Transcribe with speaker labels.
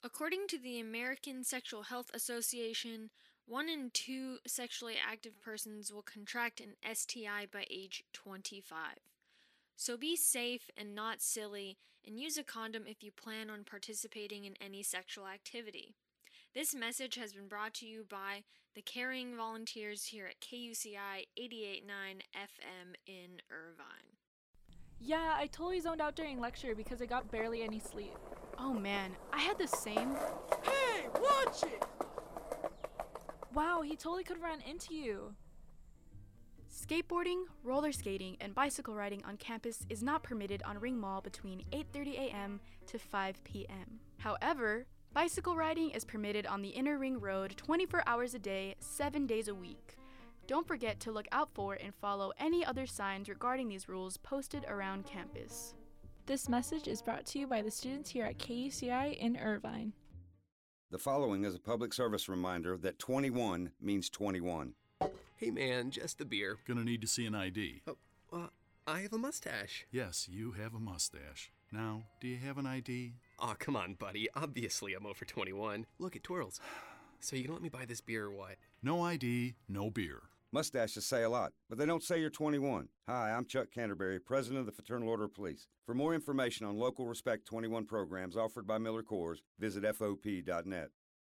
Speaker 1: According to the American Sexual Health Association, 1 in 2 sexually active persons will contract an STI by age 25. So be safe and not silly, and use a condom if you plan on participating in any sexual activity. This message has been brought to you by the caring volunteers here at KUCI 88.9 FM in Irvine.
Speaker 2: Yeah, I totally zoned out during lecture because I got barely any sleep.
Speaker 3: Oh man, I had the same.
Speaker 4: Hey, watch it!
Speaker 2: Wow, he totally could run into you.
Speaker 3: Skateboarding, roller skating, and bicycle riding on campus is not permitted on Ring Mall between 8:30 a.m. to 5 p.m. However, bicycle riding is permitted on the Inner Ring Road 24 hours a day, 7 days a week. Don't forget to look out for and follow any other signs regarding these rules posted around campus.
Speaker 2: This message is brought to you by the students here at KUCI in Irvine.
Speaker 5: The following is a public service reminder that 21 means 21.
Speaker 6: Hey man, just a beer.
Speaker 7: Gonna need to see an ID.
Speaker 6: I have a mustache.
Speaker 7: Yes, you have a mustache. Now, do you have an ID?
Speaker 6: Aw, come on, buddy. Obviously I'm over 21. Look, it twirls. So you gonna let me buy this beer or what?
Speaker 7: No ID, no beer.
Speaker 5: Mustaches say a lot, but they don't say you're 21. Hi, I'm Chuck Canterbury, President of the Fraternal Order of Police. For more information on local Respect 21 programs offered by Miller Coors, visit FOP.net.